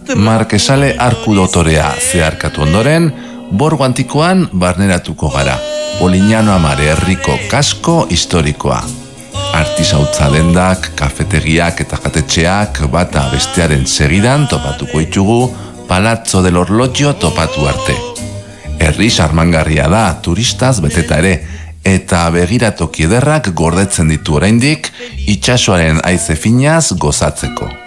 Markesale arku dotorea zeharkatu ondoren, Borgo Antikoan barneratuko gara. Polignano Amare herriko kasko historikoa. Artisautza dendak, kafetegiak eta jatetxeak bata bestearen segidan topatuko ditugu Palazzo del Orologio topatu arte. Herri sarmangarria da, turistaz beteta ere, eta begiratoki ederrak gordetzen ditu oraindik itsasoaren haize finaz gozatzeko.